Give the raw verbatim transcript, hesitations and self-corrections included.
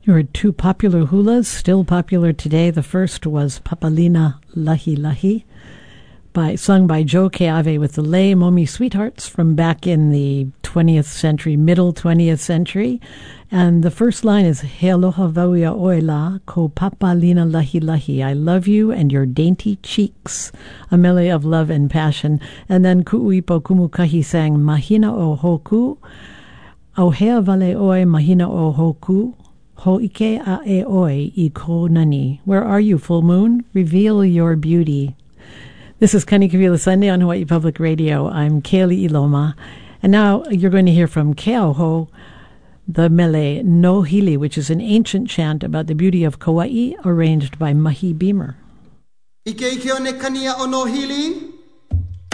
There were two popular hulas, still popular today. The first was Papalina Lahi Lahi, by, sung by Joe Keave with the Lei Momi Sweethearts from back in the twentieth century, middle twentieth century. And the first line is He aloha vauia oela ko Papalina Lahi Lahi. I love you and your dainty cheeks. A melee of love and passion. And then Ku'uipo Kumukahi sang Mahina o Hoku. Auhea vale oi Mahina o Hoku. Ho'ike a e oi I ko nani. Where are you, full moon? Reveal your beauty. This is Kani Kavila Sunday on Hawaii Public Radio. I'm Kaylee Iloma. And now you're going to hear from Keauho, the mele No Hili, which is an ancient chant about the beauty of Kauai, arranged by Mahi Beamer. Ike ike o ne kania o No Hili.